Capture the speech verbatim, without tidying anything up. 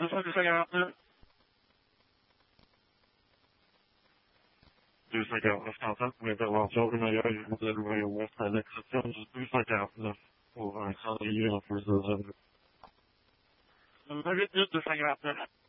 Just cinquante-neuf. deux cinquante-neuf, t'entends pour l'intervention, une ailleurs, je voudrais louer au Ouest à l'exception du deux cinquante-neuf pour un cendrier en plus de zone. huit minutes de cinquante-neuf.